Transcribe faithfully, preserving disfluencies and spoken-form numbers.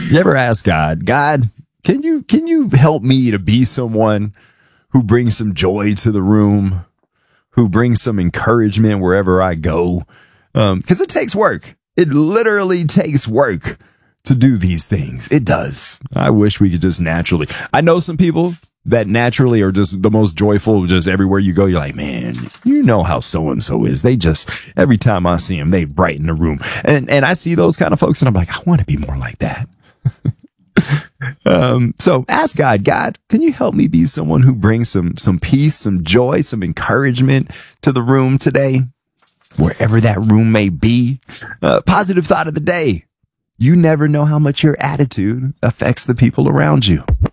You ever ask God, God, can you can you help me to be someone who brings some joy to the room, who brings some encouragement wherever I go? Um, because it takes work. It literally takes work to do these things. It does. I wish we could just naturally. I know some people that naturally are just the most joyful. Just everywhere you go, you're like, man, you know how so and so is. They just every time I see them, they brighten the room. And and I see those kind of folks, and I'm like, I want to be more like that. um, so ask God, God, can you help me be someone who brings some some peace, some joy, some encouragement to the room today, wherever that room may be. Uh, positive thought of the day. You never know how much your attitude affects the people around you.